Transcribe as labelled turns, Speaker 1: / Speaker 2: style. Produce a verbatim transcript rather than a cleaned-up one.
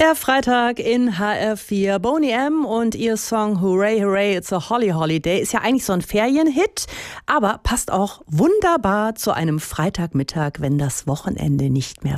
Speaker 1: Der Freitag in H R vier. Boney M. und ihr Song Hooray, Hooray, It's a Holly Holiday ist ja eigentlich so ein Ferienhit, aber passt auch wunderbar zu einem Freitagmittag, wenn das Wochenende nicht mehr